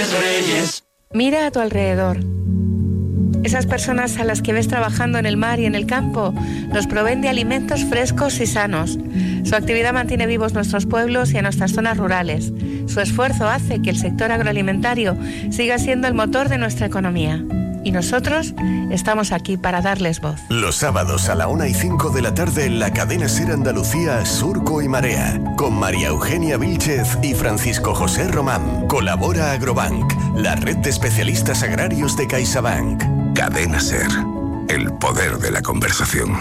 Reyes, Reyes. Mira a tu alrededor. Esas personas a las que ves trabajando en el mar y en el campo nos proveen de alimentos frescos y sanos. Su actividad mantiene vivos nuestros pueblos y a nuestras zonas rurales. Su esfuerzo hace que el sector agroalimentario siga siendo el motor de nuestra economía. Y nosotros estamos aquí para darles voz. Los sábados a la 1:05 de la tarde en la cadena SER Andalucía, Surco y Marea, con María Eugenia Vílchez y Francisco José Román. Colabora Agrobank, la red de especialistas agrarios de CaixaBank. Cadena SER, el poder de la conversación.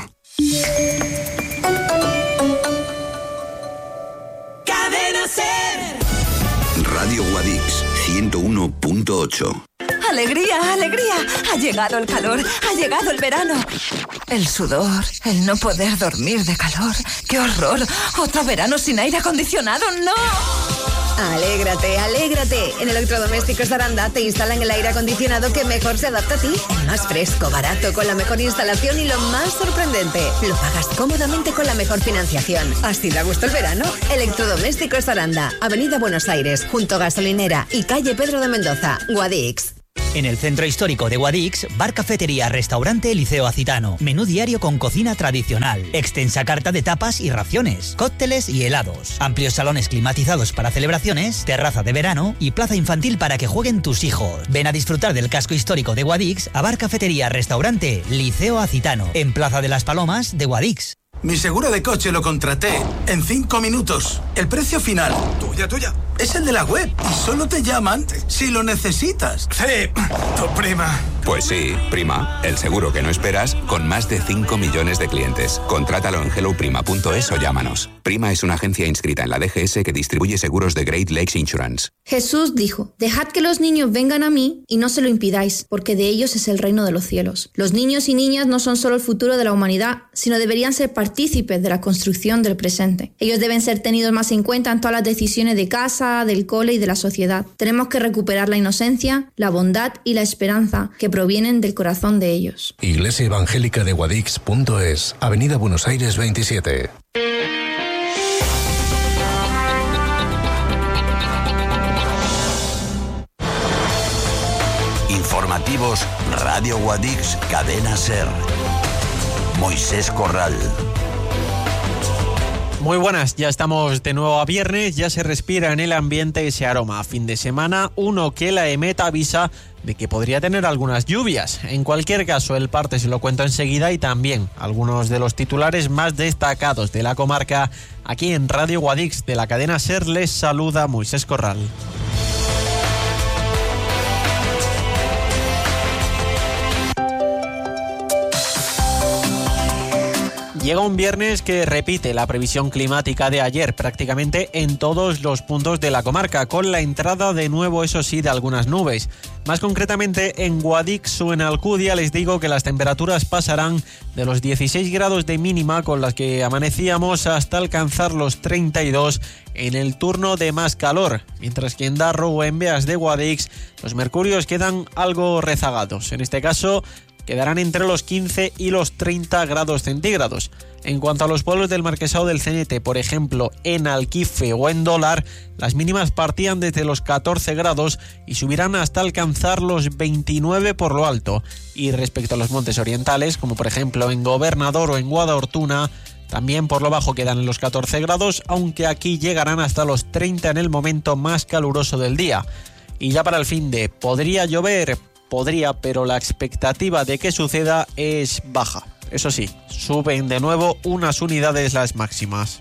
Cadena SER. Radio Guadix 101.8. ¡Alegría, alegría! Ha llegado el calor, ha llegado el verano. El sudor, el no poder dormir de calor. ¡Qué horror! ¡Otro verano sin aire acondicionado! ¡No! Alégrate, alégrate. En Electrodomésticos Aranda te instalan el aire acondicionado que mejor se adapta a ti. El más fresco, barato, con la mejor instalación y lo más sorprendente. Lo pagas cómodamente con la mejor financiación. ¿Así da gusto el verano? Electrodomésticos Aranda, Avenida Buenos Aires, junto a Gasolinera y calle Pedro de Mendoza, Guadix. En el centro histórico de Guadix, bar, cafetería, restaurante Liceo Acitano. Menú diario con cocina tradicional. Extensa carta de tapas y raciones. Cócteles y helados. Amplios salones climatizados para celebraciones. Terraza de verano y plaza infantil para que jueguen tus hijos. Ven a disfrutar del casco histórico de Guadix a bar, cafetería, restaurante Liceo Acitano. En Plaza de las Palomas de Guadix. Mi seguro de coche lo contraté en 5 minutos. El precio final, tuya, es el de la web y solo te llaman si lo necesitas. Sí, tu prima. Pues sí, prima, el seguro que no esperas con más de 5 millones de clientes. Contrátalo en helloprima.es o llámanos. Prima es una agencia inscrita en la DGS que distribuye seguros de Great Lakes Insurance. Jesús dijo, dejad que los niños vengan a mí y no se lo impidáis, porque de ellos es el reino de los cielos. Los niños y niñas no son solo el futuro de la humanidad, sino deberían ser partícipes de la construcción del presente. Ellos deben ser tenidos más en cuenta en todas las decisiones de casa, del cole y de la sociedad. Tenemos que recuperar la inocencia, la bondad y la esperanza que provienen del corazón de ellos. Iglesia Evangélica de Guadix.es, Avenida Buenos Aires 27. Informativos Radio Guadix, Cadena SER. Moisés Corral. Muy buenas, ya estamos de nuevo a viernes, ya se respira en el ambiente ese aroma a fin de semana, uno que la EMET avisa de que podría tener algunas lluvias. En cualquier caso, el parte se lo cuento enseguida y también algunos de los titulares más destacados de la comarca. Aquí en Radio Guadix de la cadena SER les saluda Moisés Corral. Llega un viernes que repite la previsión climática de ayer prácticamente en todos los puntos de la comarca, con la entrada de nuevo, eso sí, de algunas nubes. Más concretamente en Guadix o en Alcudia les digo que las temperaturas pasarán de los 16 grados de mínima con las que amanecíamos hasta alcanzar los 32 en el turno de más calor, mientras que en Darro o en Beas de Guadix los mercurios quedan algo rezagados. En este caso quedarán entre los 15 y los 30 grados centígrados. En cuanto a los pueblos del Marquesado del Cenete, por ejemplo, en Alquife o en Dólar, las mínimas partían desde los 14 grados y subirán hasta alcanzar los 29 por lo alto. Y respecto a los montes orientales, como por ejemplo en Gobernador o en Guadalhortuna, también por lo bajo quedan en los 14 grados, aunque aquí llegarán hasta los 30 en el momento más caluroso del día. Y ya para el finde, podría llover. Podría, pero la expectativa de que suceda es baja. Eso sí, suben de nuevo unas unidades las máximas.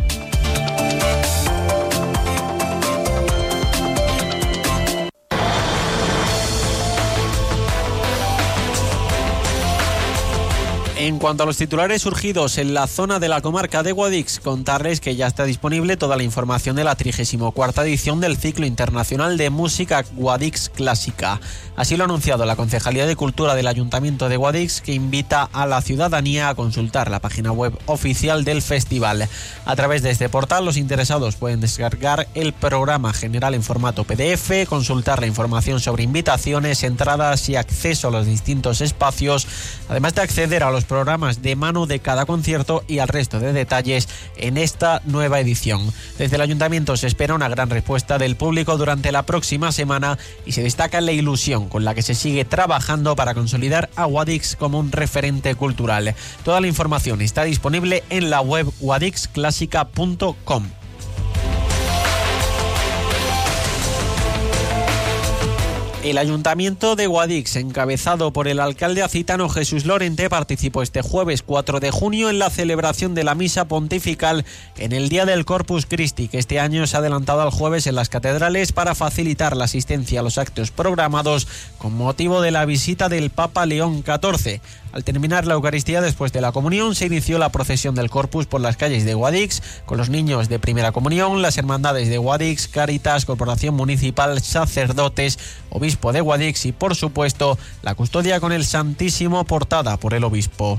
En cuanto a los titulares surgidos en la zona de la comarca de Guadix, contarles que ya está disponible toda la información de la 34ª edición del Ciclo Internacional de Música Guadix Clásica. Así lo ha anunciado la Concejalía de Cultura del Ayuntamiento de Guadix, que invita a la ciudadanía a consultar la página web oficial del festival. A través de este portal, los interesados pueden descargar el programa general en formato PDF, consultar la información sobre invitaciones, entradas y acceso a los distintos espacios, además de acceder a los programas de mano de cada concierto y al resto de detalles en esta nueva edición. Desde el Ayuntamiento se espera una gran respuesta del público durante la próxima semana y se destaca la ilusión con la que se sigue trabajando para consolidar a Guadix como un referente cultural. Toda la información está disponible en la web guadixclásica.com. El Ayuntamiento de Guadix, encabezado por el alcalde acitano Jesús Lorente, participó este jueves 4 de junio en la celebración de la misa pontifical en el Día del Corpus Christi, que este año se ha adelantado al jueves en las catedrales para facilitar la asistencia a los actos programados con motivo de la visita del Papa León XIV. Al terminar la Eucaristía después de la comunión, se inició la procesión del Corpus por las calles de Guadix, con los niños de primera comunión, las hermandades de Guadix, Cáritas, Corporación Municipal, sacerdotes, obispo de Guadix y, por supuesto, la custodia con el Santísimo portada por el obispo.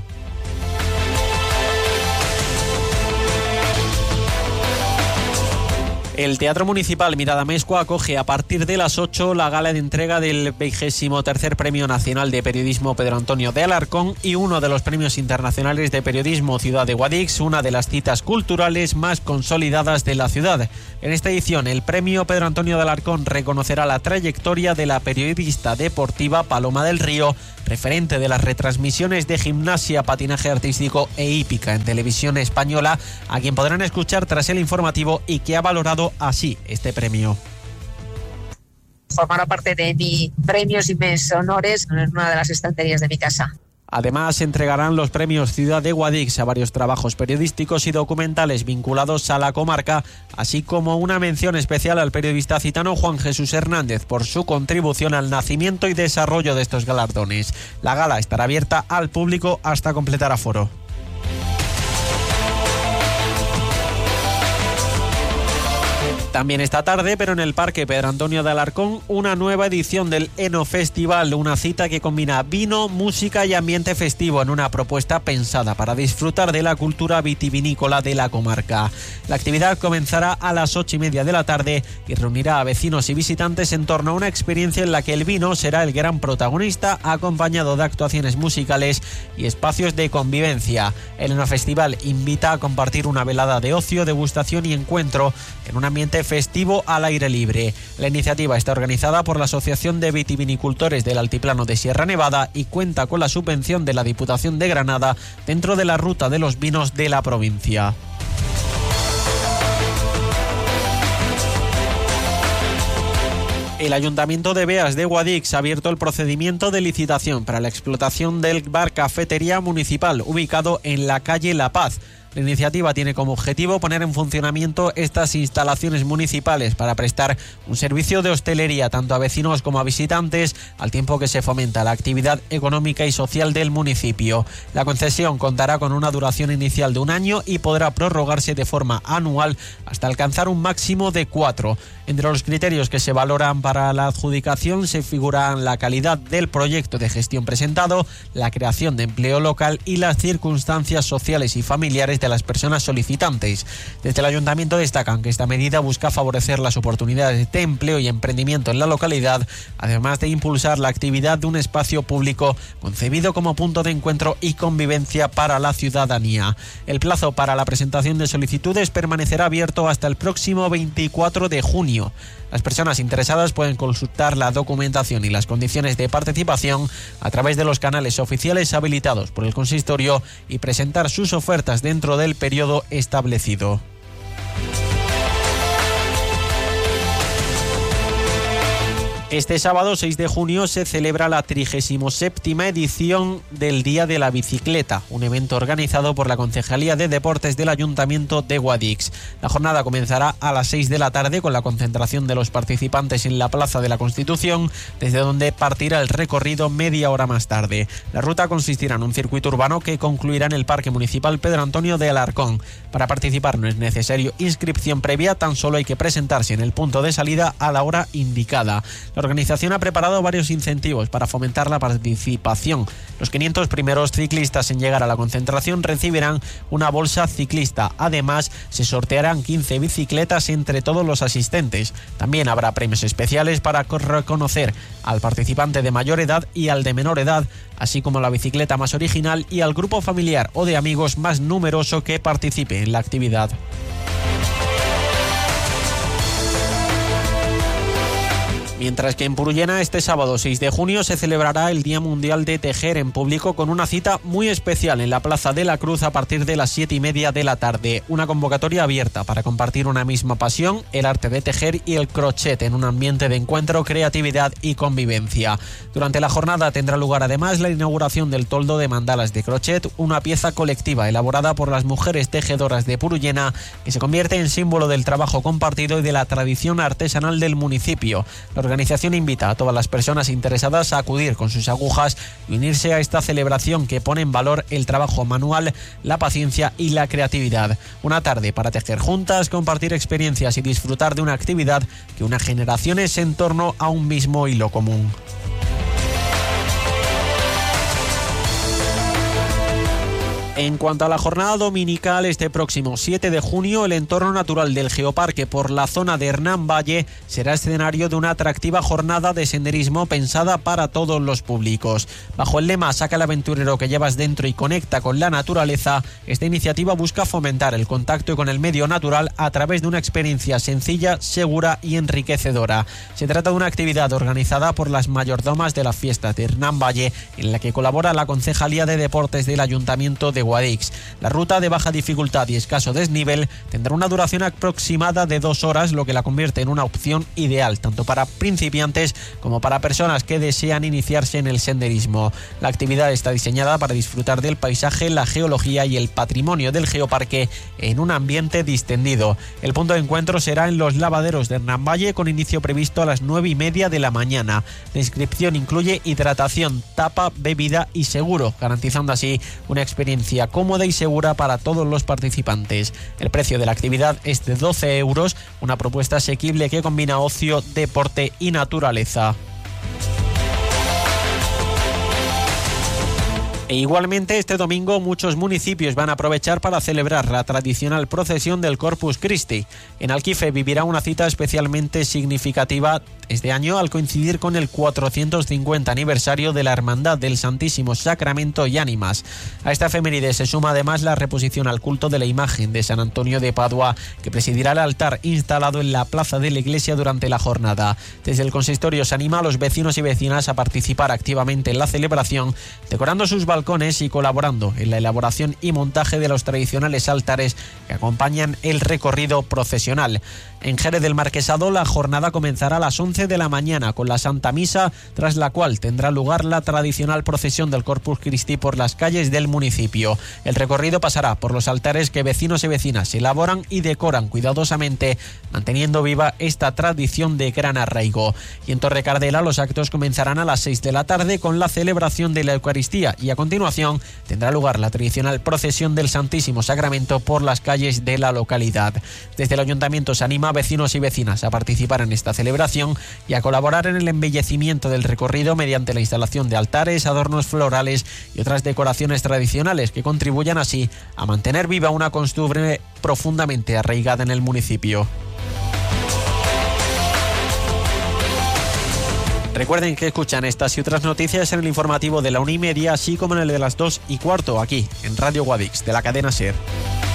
El Teatro Municipal Mirada Amezcua acoge a partir de las 8 la gala de entrega del 23º Premio Nacional de Periodismo Pedro Antonio de Alarcón y uno de los premios internacionales de periodismo Ciudad de Guadix, una de las citas culturales más consolidadas de la ciudad. En esta edición, el Premio Pedro Antonio de Alarcón reconocerá la trayectoria de la periodista deportiva Paloma del Río, referente de las retransmisiones de gimnasia, patinaje artístico e hípica en televisión española, a quien podrán escuchar tras el informativo y que ha valorado así este premio. Formará parte de mis premios y mis honores en una de las estanterías de mi casa. Además, se entregarán los premios Ciudad de Guadix a varios trabajos periodísticos y documentales vinculados a la comarca, así como una mención especial al periodista citano Juan Jesús Hernández por su contribución al nacimiento y desarrollo de estos galardones. La gala estará abierta al público hasta completar aforo. También esta tarde, pero en el Parque Pedro Antonio de Alarcón, una nueva edición del Eno Festival, una cita que combina vino, música y ambiente festivo en una propuesta pensada para disfrutar de la cultura vitivinícola de la comarca. La actividad comenzará a las 8:30 de la tarde y reunirá a vecinos y visitantes en torno a una experiencia en la que el vino será el gran protagonista, acompañado de actuaciones musicales y espacios de convivencia. El Eno Festival invita a compartir una velada de ocio, degustación y encuentro en un ambiente festivo al aire libre. La iniciativa está organizada por la Asociación de Vitivinicultores del Altiplano de Sierra Nevada y cuenta con la subvención de la Diputación de Granada dentro de la Ruta de los Vinos de la provincia. El Ayuntamiento de Beas de Guadix ha abierto el procedimiento de licitación para la explotación del bar cafetería municipal ubicado en la calle La Paz. La iniciativa tiene como objetivo poner en funcionamiento estas instalaciones municipales para prestar un servicio de hostelería tanto a vecinos como a visitantes, al tiempo que se fomenta la actividad económica y social del municipio. La concesión contará con una duración inicial de 1 año y podrá prorrogarse de forma anual hasta alcanzar un máximo de 4. Entre los criterios que se valoran para la adjudicación se figuran la calidad del proyecto de gestión presentado, la creación de empleo local y las circunstancias sociales y familiares de las personas solicitantes. Desde el Ayuntamiento destacan que esta medida busca favorecer las oportunidades de empleo y emprendimiento en la localidad, además de impulsar la actividad de un espacio público concebido como punto de encuentro y convivencia para la ciudadanía. El plazo para la presentación de solicitudes permanecerá abierto hasta el próximo 24 de junio. Las personas interesadas pueden consultar la documentación y las condiciones de participación a través de los canales oficiales habilitados por el consistorio y presentar sus ofertas dentro del periodo establecido. Este sábado 6 de junio se celebra la 37ª edición del Día de la Bicicleta, un evento organizado por la Concejalía de Deportes del Ayuntamiento de Guadix. La jornada comenzará a las 6 de la tarde con la concentración de los participantes en la Plaza de la Constitución, desde donde partirá el recorrido media hora más tarde. La ruta consistirá en un circuito urbano que concluirá en el Parque Municipal Pedro Antonio de Alarcón. Para participar no es necesario inscripción previa, tan solo hay que presentarse en el punto de salida a la hora indicada. La organización ha preparado varios incentivos para fomentar la participación. Los 500 primeros ciclistas en llegar a la concentración recibirán una bolsa ciclista. Además, se sortearán 15 bicicletas entre todos los asistentes. También habrá premios especiales para reconocer al participante de mayor edad y al de menor edad, así como la bicicleta más original y al grupo familiar o de amigos más numeroso que participe en la actividad. Mientras que en Purullena este sábado 6 de junio se celebrará el Día Mundial de Tejer en público con una cita muy especial en la Plaza de la Cruz a partir de las 7:30 de la tarde. Una convocatoria abierta para compartir una misma pasión, el arte de tejer y el crochet en un ambiente de encuentro, creatividad y convivencia. Durante la jornada tendrá lugar además la inauguración del toldo de mandalas de crochet, una pieza colectiva elaborada por las mujeres tejedoras de Purullena que se convierte en símbolo del trabajo compartido y de la tradición artesanal del municipio. La organización invita a todas las personas interesadas a acudir con sus agujas y unirse a esta celebración que pone en valor el trabajo manual, la paciencia y la creatividad. Una tarde para tejer juntas, compartir experiencias y disfrutar de una actividad que une generaciones en torno a un mismo hilo común. En cuanto a la jornada dominical, este próximo 7 de junio, el entorno natural del Geoparque por la zona de Hernán Valle será escenario de una atractiva jornada de senderismo pensada para todos los públicos. Bajo el lema "Saca el aventurero que llevas dentro y conecta con la naturaleza", esta iniciativa busca fomentar el contacto con el medio natural a través de una experiencia sencilla, segura y enriquecedora. Se trata de una actividad organizada por las mayordomas de las fiestas de Hernán Valle, en la que colabora la Concejalía de Deportes del Ayuntamiento de Guadix. La ruta de baja dificultad y escaso desnivel tendrá una duración aproximada de 2 horas, lo que la convierte en una opción ideal tanto para principiantes como para personas que desean iniciarse en el senderismo. La actividad está diseñada para disfrutar del paisaje, la geología y el patrimonio del Geoparque en un ambiente distendido. El punto de encuentro será en los lavaderos de Hernán Valle, con inicio previsto a las 9:30 de la mañana. La inscripción incluye hidratación, tapa, bebida y seguro, garantizando así una experiencia cómoda y segura para todos los participantes. El precio de la actividad es de 12 euros, una propuesta asequible que combina ocio, deporte y naturaleza. E igualmente este domingo muchos municipios van a aprovechar para celebrar la tradicional procesión del Corpus Christi. En Alquife vivirá una cita especialmente significativa este año al coincidir con el 450 aniversario de la Hermandad del Santísimo Sacramento y Ánimas. A esta efeméride se suma además la reposición al culto de la imagen de San Antonio de Padua, que presidirá el altar instalado en la plaza de la iglesia durante la jornada. Desde el consistorio se anima a los vecinos y vecinas a participar activamente en la celebración, decorando sus balcones y colaborando en la elaboración y montaje de los tradicionales altares que acompañan el recorrido procesional. En Jerez del Marquesado la jornada comenzará a las 11 de la mañana con la Santa Misa, tras la cual tendrá lugar la tradicional procesión del Corpus Christi por las calles del municipio. El recorrido pasará por los altares que vecinos y vecinas elaboran y decoran cuidadosamente, manteniendo viva esta tradición de gran arraigo. Y en Torrecardela los actos comenzarán a las 6 de la tarde con la celebración de la Eucaristía y a continuación tendrá lugar la tradicional procesión del Santísimo Sacramento por las calles de la localidad. Desde el ayuntamiento se anima a vecinos y vecinas a participar en esta celebración y a colaborar en el embellecimiento del recorrido mediante la instalación de altares, adornos florales y otras decoraciones tradicionales que contribuyan así a mantener viva una costumbre profundamente arraigada en el municipio. Recuerden que escuchan estas y otras noticias en el informativo de la 1:30, así como en el de las 2:15, aquí en Radio Guadix, de la cadena SER.